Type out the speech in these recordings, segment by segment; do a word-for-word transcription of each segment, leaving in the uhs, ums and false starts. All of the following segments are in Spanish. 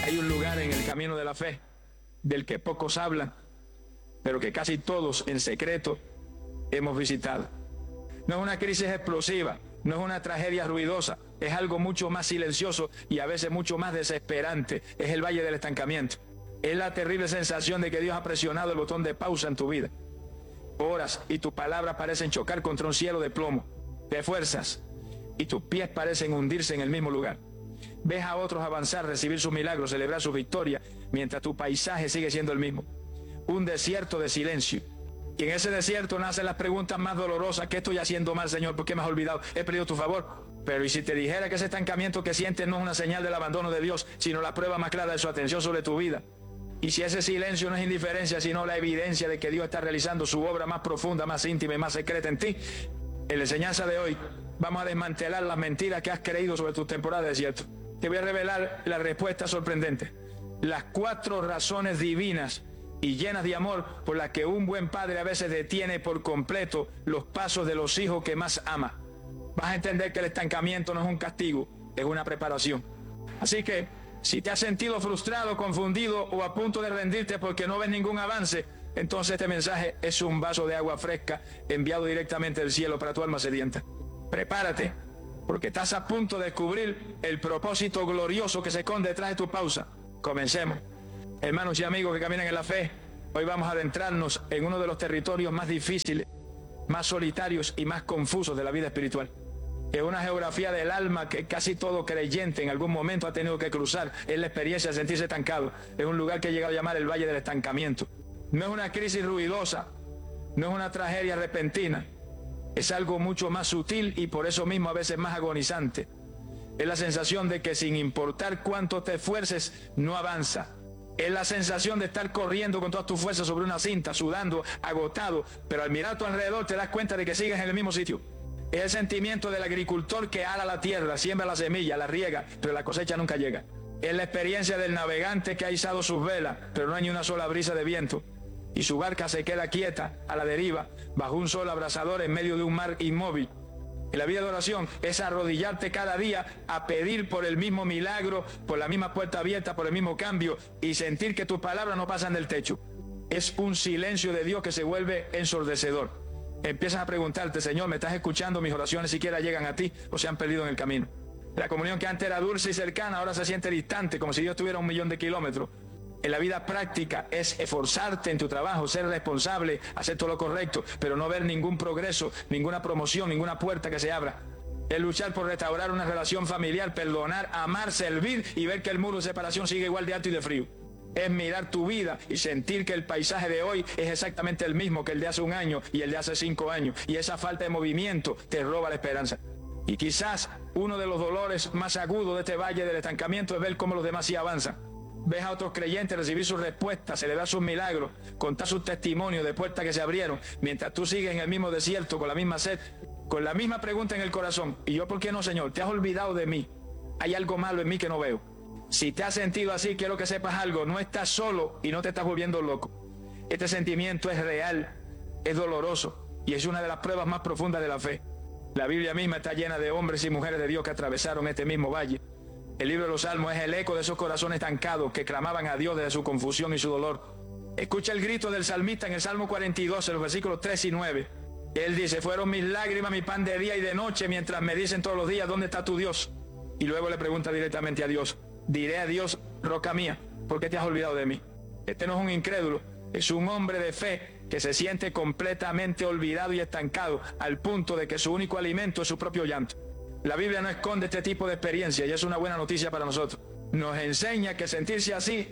Hay un lugar en el camino de la fe del que pocos hablan, pero que casi todos en secreto hemos visitado. No es una crisis explosiva, no es una tragedia ruidosa, es algo mucho más silencioso y a veces mucho más desesperante. Es el valle del estancamiento. Es la terrible sensación de que Dios ha presionado el botón de pausa en tu vida. Oras y tus palabras parecen chocar contra un cielo de plomo. Te esfuerzas y tus pies parecen hundirse en el mismo lugar. Ves a otros avanzar, recibir sus milagros, celebrar su victoria, mientras tu paisaje sigue siendo el mismo. Un desierto de silencio. Y en ese desierto nacen las preguntas más dolorosas. ¿Qué estoy haciendo mal, Señor? ¿Por qué me has olvidado? He perdido tu favor. Pero ¿y si te dijera que ese estancamiento que sientes no es una señal del abandono de Dios, sino la prueba más clara de su atención sobre tu vida? Y si ese silencio no es indiferencia, sino la evidencia de que Dios está realizando su obra más profunda, más íntima y más secreta en ti. En la enseñanza de hoy vamos a desmantelar las mentiras que has creído sobre tu temporada de desierto. Te voy a revelar la respuesta sorprendente. Las cuatro razones divinas y llenas de amor por las que un buen padre a veces detiene por completo los pasos de los hijos que más ama. Vas a entender que el estancamiento no es un castigo, es una preparación. Así que, si te has sentido frustrado, confundido o a punto de rendirte porque no ves ningún avance, entonces este mensaje es un vaso de agua fresca enviado directamente del cielo para tu alma sedienta. Prepárate, porque estás a punto de descubrir el propósito glorioso que se esconde detrás de tu pausa. Comencemos. Hermanos y amigos que caminan en la fe, hoy vamos a adentrarnos en uno de los territorios más difíciles, más solitarios y más confusos de la vida espiritual. Es una geografía del alma que casi todo creyente en algún momento ha tenido que cruzar. Es la experiencia de sentirse estancado. Es un lugar que he llegado a llamar el Valle del Estancamiento. No es una crisis ruidosa, no es una tragedia repentina. Es algo mucho más sutil y por eso mismo a veces más agonizante. Es la sensación de que sin importar cuánto te esfuerces, no avanza. Es la sensación de estar corriendo con todas tus fuerzas sobre una cinta, sudando, agotado, pero al mirar a tu alrededor te das cuenta de que sigues en el mismo sitio. Es el sentimiento del agricultor que ara la tierra, siembra la semilla, la riega, pero la cosecha nunca llega. Es la experiencia del navegante que ha izado sus velas, pero no hay ni una sola brisa de viento. Y su barca se queda quieta, a la deriva, bajo un sol abrasador en medio de un mar inmóvil. Y la vida de oración es arrodillarte cada día a pedir por el mismo milagro, por la misma puerta abierta, por el mismo cambio y sentir que tus palabras no pasan del techo. Es un silencio de Dios que se vuelve ensordecedor. Empiezas a preguntarte, Señor, ¿me estás escuchando? Mis oraciones siquiera llegan a ti o se han perdido en el camino. La comunión que antes era dulce y cercana ahora se siente distante, como si Dios tuviera un millón de kilómetros. En la vida práctica es esforzarte en tu trabajo, ser responsable, hacer todo lo correcto, pero no ver ningún progreso, ninguna promoción, ninguna puerta que se abra. Es luchar por restaurar una relación familiar, perdonar, amar, servir y ver que el muro de separación sigue igual de alto y de frío. Es mirar tu vida y sentir que el paisaje de hoy es exactamente el mismo que el de hace un año y el de hace cinco años. Y esa falta de movimiento te roba la esperanza. Y quizás uno de los dolores más agudos de este valle del estancamiento es ver cómo los demás sí avanzan. Ves a otros creyentes recibir sus respuestas, celebrar sus milagros, contar sus testimonios de puertas que se abrieron, mientras tú sigues en el mismo desierto, con la misma sed, con la misma pregunta en el corazón. ¿Y yo por qué no, Señor? ¿Te has olvidado de mí? ¿Hay algo malo en mí que no veo? Si te has sentido así, quiero que sepas algo, no estás solo y no te estás volviendo loco. Este sentimiento es real, es doloroso y es una de las pruebas más profundas de la fe. La Biblia misma está llena de hombres y mujeres de Dios que atravesaron este mismo valle. El libro de los Salmos es el eco de esos corazones estancados que clamaban a Dios desde su confusión y su dolor. Escucha el grito del salmista en el Salmo cuarenta y dos, en los versículos tres y nueve. Él dice, fueron mis lágrimas, mi pan de día y de noche, mientras me dicen todos los días, ¿dónde está tu Dios? Y luego le pregunta directamente a Dios, diré a Dios, roca mía, ¿por qué te has olvidado de mí? Este no es un incrédulo, es un hombre de fe que se siente completamente olvidado y estancado, al punto de que su único alimento es su propio llanto. La Biblia no esconde este tipo de experiencia y es una buena noticia para nosotros. Nos enseña que sentirse así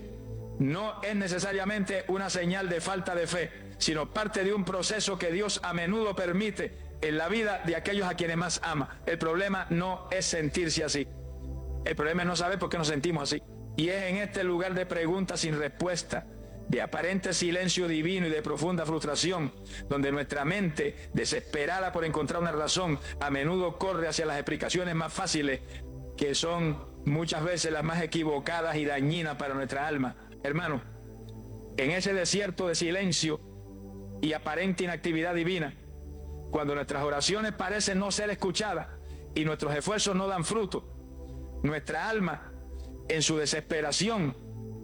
no es necesariamente una señal de falta de fe, sino parte de un proceso que Dios a menudo permite en la vida de aquellos a quienes más ama. El problema no es sentirse así. El problema es no saber por qué nos sentimos así. Y es en este lugar de preguntas sin respuesta, de aparente silencio divino y de profunda frustración, donde nuestra mente, desesperada por encontrar una razón, a menudo corre hacia las explicaciones más fáciles, que son muchas veces las más equivocadas y dañinas para nuestra alma. Hermano, en ese desierto de silencio y aparente inactividad divina, cuando nuestras oraciones parecen no ser escuchadas y nuestros esfuerzos no dan fruto, nuestra alma, en su desesperación,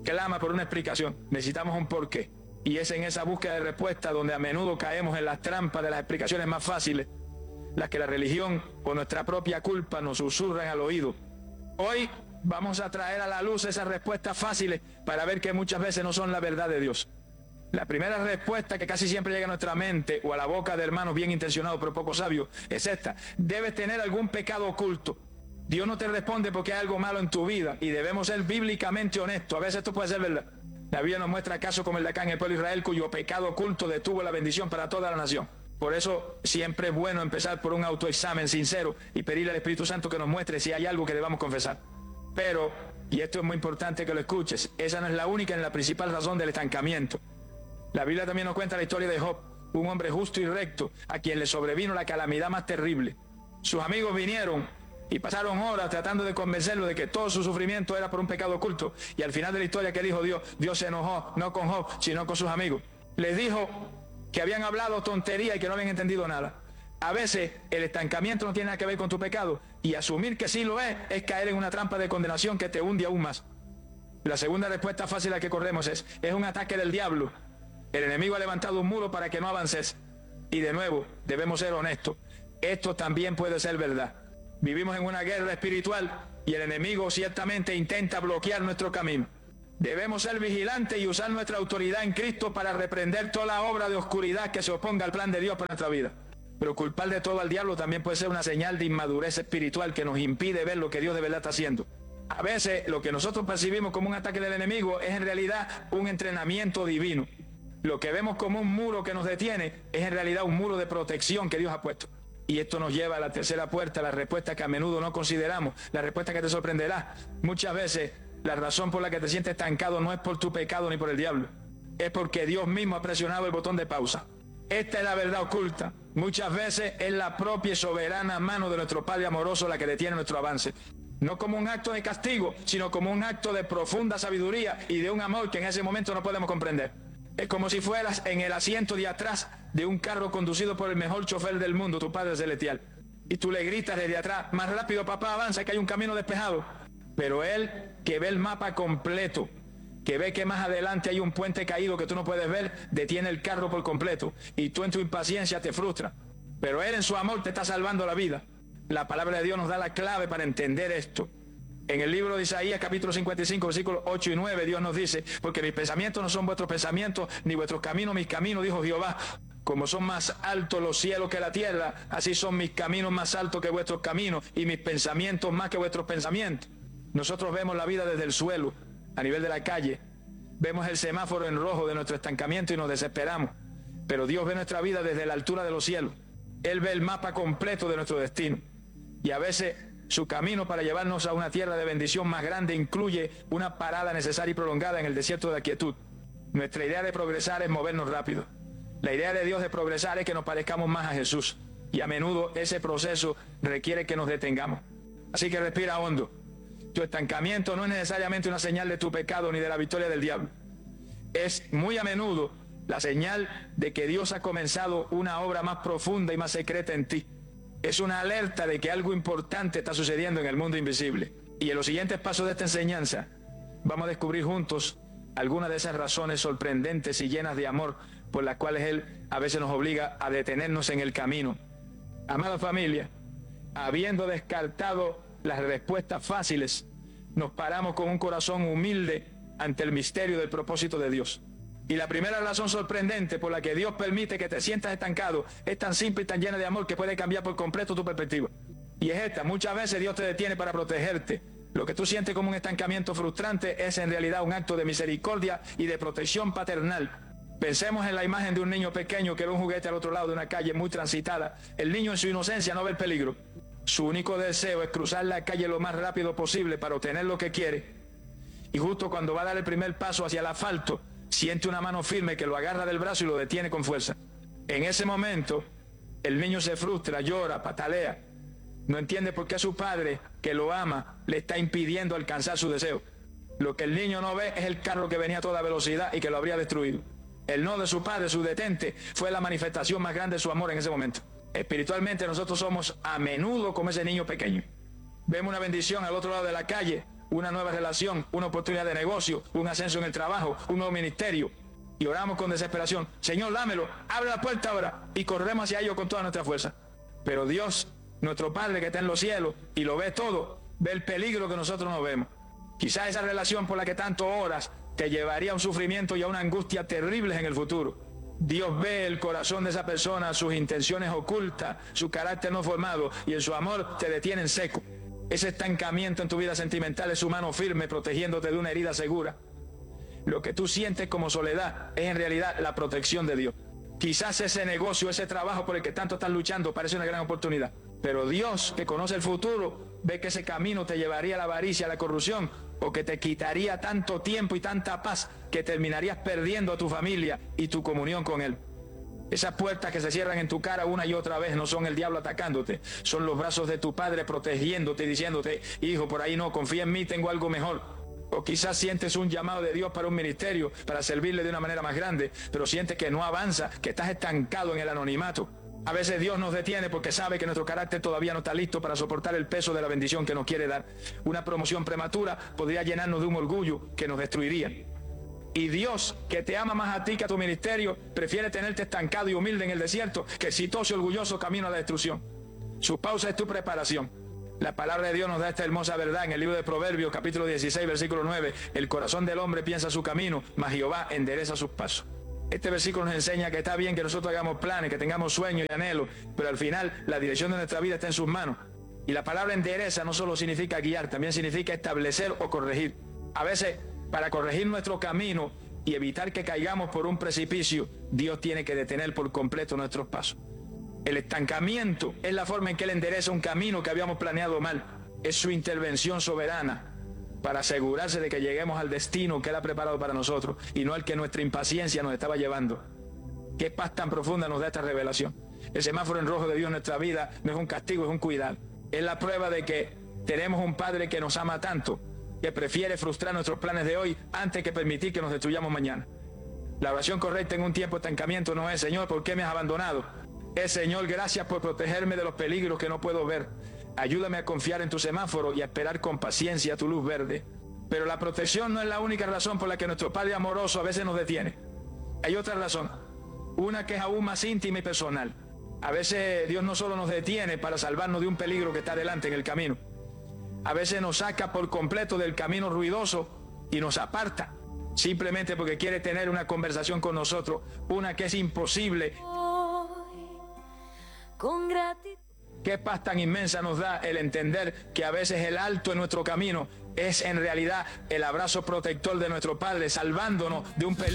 clama por una explicación. Necesitamos un porqué. Y es en esa búsqueda de respuesta donde a menudo caemos en las trampas de las explicaciones más fáciles, las que la religión o nuestra propia culpa nos susurran al oído. Hoy vamos a traer a la luz esas respuestas fáciles para ver que muchas veces no son la verdad de Dios. La primera respuesta que casi siempre llega a nuestra mente o a la boca de hermanos bien intencionados pero poco sabios es esta: debes tener algún pecado oculto. Dios no te responde porque hay algo malo en tu vida y debemos ser bíblicamente honestos. A veces esto puede ser verdad. La Biblia nos muestra casos como el de acá en el pueblo de Israel, cuyo pecado oculto detuvo la bendición para toda la nación. Por eso siempre es bueno empezar por un autoexamen sincero y pedirle al Espíritu Santo que nos muestre si hay algo que debamos confesar. Pero, y esto es muy importante que lo escuches, esa no es la única ni la principal razón del estancamiento. La Biblia también nos cuenta la historia de Job, un hombre justo y recto, a quien le sobrevino la calamidad más terrible. Sus amigos vinieron y pasaron horas tratando de convencerlo de que todo su sufrimiento era por un pecado oculto. Y al final de la historia, ¿qué dijo Dios? Dios se enojó, no con Job, sino con sus amigos. Les dijo que habían hablado tontería y que no habían entendido nada. A veces el estancamiento no tiene nada que ver con tu pecado, y asumir que sí lo es, es caer en una trampa de condenación que te hunde aún más. La segunda respuesta fácil a la que corremos es, es un ataque del diablo. El enemigo ha levantado un muro para que no avances. Y de nuevo, debemos ser honestos. Esto también puede ser verdad. Vivimos en una guerra espiritual y el enemigo ciertamente intenta bloquear nuestro camino. Debemos ser vigilantes y usar nuestra autoridad en Cristo para reprender toda la obra de oscuridad que se oponga al plan de Dios para nuestra vida. Pero culpar de todo al diablo también puede ser una señal de inmadurez espiritual que nos impide ver lo que Dios de verdad está haciendo. A veces lo que nosotros percibimos como un ataque del enemigo es en realidad un entrenamiento divino. Lo que vemos como un muro que nos detiene es en realidad un muro de protección que Dios ha puesto. Y esto nos lleva a la tercera puerta, la respuesta que a menudo no consideramos, la respuesta que te sorprenderá. Muchas veces la razón por la que te sientes estancado no es por tu pecado ni por el diablo. Es porque Dios mismo ha presionado el botón de pausa. Esta es la verdad oculta. Muchas veces es la propia y soberana mano de nuestro Padre amoroso la que detiene nuestro avance. No como un acto de castigo, sino como un acto de profunda sabiduría y de un amor que en ese momento no podemos comprender. Es como si fueras en el asiento de atrás de un carro conducido por el mejor chofer del mundo, tu Padre Celestial. Y tú le gritas desde atrás: más rápido papá, avanza, que hay un camino despejado. Pero él, que ve el mapa completo, que ve que más adelante hay un puente caído que tú no puedes ver, detiene el carro por completo. Y tú en tu impaciencia te frustras. Pero él en su amor te está salvando la vida. La palabra de Dios nos da la clave para entender esto. En el libro de Isaías, capítulo cincuenta y cinco, versículos ocho y nueve, Dios nos dice: porque mis pensamientos no son vuestros pensamientos, ni vuestros caminos mis caminos, dijo Jehová. Como son más altos los cielos que la tierra, así son mis caminos más altos que vuestros caminos, y mis pensamientos más que vuestros pensamientos. Nosotros vemos la vida desde el suelo, a nivel de la calle. Vemos el semáforo en rojo de nuestro estancamiento y nos desesperamos. Pero Dios ve nuestra vida desde la altura de los cielos. Él ve el mapa completo de nuestro destino. Y a veces su camino para llevarnos a una tierra de bendición más grande incluye una parada necesaria y prolongada en el desierto de la quietud. Nuestra idea de progresar es movernos rápido. La idea de Dios de progresar es que nos parezcamos más a Jesús. Y a menudo ese proceso requiere que nos detengamos. Así que respira hondo. Tu estancamiento no es necesariamente una señal de tu pecado ni de la victoria del diablo. Es muy a menudo la señal de que Dios ha comenzado una obra más profunda y más secreta en ti. Es una alerta de que algo importante está sucediendo en el mundo invisible. Y en los siguientes pasos de esta enseñanza vamos a descubrir juntos algunas de esas razones sorprendentes y llenas de amor por las cuales Él a veces nos obliga a detenernos en el camino. Amada familia, habiendo descartado las respuestas fáciles, nos paramos con un corazón humilde ante el misterio del propósito de Dios. Y la primera razón sorprendente por la que Dios permite que te sientas estancado es tan simple y tan llena de amor que puede cambiar por completo tu perspectiva. Y es esta: muchas veces Dios te detiene para protegerte. Lo que tú sientes como un estancamiento frustrante es en realidad un acto de misericordia y de protección paternal. Pensemos en la imagen de un niño pequeño que ve un juguete al otro lado de una calle muy transitada. El niño en su inocencia no ve el peligro. Su único deseo es cruzar la calle lo más rápido posible para obtener lo que quiere. Y justo cuando va a dar el primer paso hacia el asfalto, siente una mano firme que lo agarra del brazo y lo detiene con fuerza. En ese momento, el niño se frustra, llora, patalea. No entiende por qué su padre, que lo ama, le está impidiendo alcanzar su deseo. Lo que el niño no ve es el carro que venía a toda velocidad y que lo habría destruido. El no de su padre, su detente, fue la manifestación más grande de su amor en ese momento. Espiritualmente nosotros somos a menudo como ese niño pequeño. Vemos una bendición al otro lado de la calle, una nueva relación, una oportunidad de negocio, un ascenso en el trabajo, un nuevo ministerio. Y oramos con desesperación, Señor, dámelo, abre la puerta ahora, y corremos hacia ello con toda nuestra fuerza. Pero Dios, nuestro Padre que está en los cielos y lo ve todo, ve el peligro que nosotros no vemos. Quizás esa relación por la que tanto oras te llevaría a un sufrimiento y a una angustia terribles en el futuro. Dios ve el corazón de esa persona, sus intenciones ocultas, su carácter no formado, y en su amor te detiene en seco. Ese estancamiento en tu vida sentimental es su mano firme protegiéndote de una herida segura. Lo que tú sientes como soledad es en realidad la protección de Dios. Quizás ese negocio, ese trabajo por el que tanto estás luchando parece una gran oportunidad. Pero Dios, que conoce el futuro, ve que ese camino te llevaría a la avaricia, a la corrupción, o que te quitaría tanto tiempo y tanta paz que terminarías perdiendo a tu familia y tu comunión con Él. Esas puertas que se cierran en tu cara una y otra vez no son el diablo atacándote, son los brazos de tu Padre protegiéndote y diciéndote, hijo, por ahí no, confía en mí, tengo algo mejor. O quizás sientes un llamado de Dios para un ministerio, para servirle de una manera más grande, pero sientes que no avanza, que estás estancado en el anonimato. A veces Dios nos detiene porque sabe que nuestro carácter todavía no está listo para soportar el peso de la bendición que nos quiere dar. Una promoción prematura podría llenarnos de un orgullo que nos destruiría. Y Dios, que te ama más a ti que a tu ministerio, prefiere tenerte estancado y humilde en el desierto que exitoso y orgulloso camino a la destrucción. Su pausa es tu preparación. La palabra de Dios nos da esta hermosa verdad en el libro de Proverbios, capítulo dieciséis, versículo nueve. El corazón del hombre piensa su camino, mas Jehová endereza sus pasos. Este versículo nos enseña que está bien que nosotros hagamos planes, que tengamos sueños y anhelos, pero al final la dirección de nuestra vida está en sus manos. Y la palabra endereza no solo significa guiar, también significa establecer o corregir. A veces, para corregir nuestro camino y evitar que caigamos por un precipicio, Dios tiene que detener por completo nuestros pasos. El estancamiento es la forma en que Él endereza un camino que habíamos planeado mal. Es su intervención soberana para asegurarse de que lleguemos al destino que Él ha preparado para nosotros y no al que nuestra impaciencia nos estaba llevando. Qué paz tan profunda nos da esta revelación. El semáforo en rojo de Dios en nuestra vida no es un castigo, es un cuidado. Es la prueba de que tenemos un Padre que nos ama tanto, que prefiere frustrar nuestros planes de hoy antes que permitir que nos destruyamos mañana. La oración correcta en un tiempo de estancamiento no es, Señor, ¿por qué me has abandonado? Es, Señor, gracias por protegerme de los peligros que no puedo ver. Ayúdame a confiar en tu semáforo y a esperar con paciencia tu luz verde. Pero la protección no es la única razón por la que nuestro Padre amoroso a veces nos detiene. Hay otra razón, una que es aún más íntima y personal. A veces Dios no solo nos detiene para salvarnos de un peligro que está delante en el camino. A veces nos saca por completo del camino ruidoso y nos aparta, simplemente porque quiere tener una conversación con nosotros, una que es imposible. Con gratitud. Qué paz tan inmensa nos da el entender que a veces el alto en nuestro camino es en realidad el abrazo protector de nuestro Padre, salvándonos de un peligro.